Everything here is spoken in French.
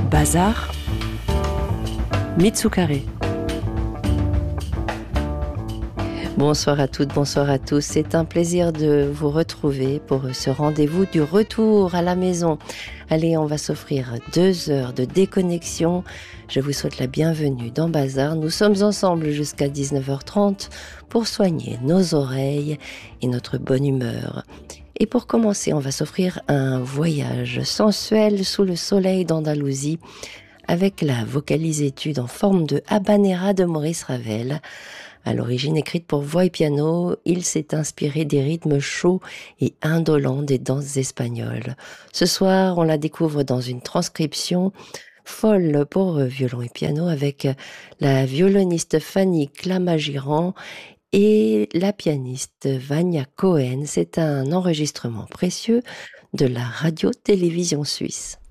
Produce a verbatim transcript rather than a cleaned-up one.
Bazar, Mitsukare. Bonsoir à toutes, bonsoir à tous. C'est un plaisir de vous retrouver pour ce rendez-vous du retour à la maison. Allez, on va s'offrir deux heures de déconnexion. Je vous souhaite la bienvenue dans Bazar. Nous sommes ensemble jusqu'à dix-neuf heures trente pour soigner nos oreilles et notre bonne humeur. Et pour commencer, on va s'offrir un voyage sensuel sous le soleil d'Andalousie avec la vocalise-étude en forme de habanera de Maurice Ravel. À l'origine écrite pour voix et piano, il s'est inspiré des rythmes chauds et indolents des danses espagnoles. Ce soir, on la découvre dans une transcription folle pour violon et piano avec la violoniste Fanny Clamagiran et la pianiste Vania Cohen. C'est un enregistrement précieux de la radio-télévision suisse.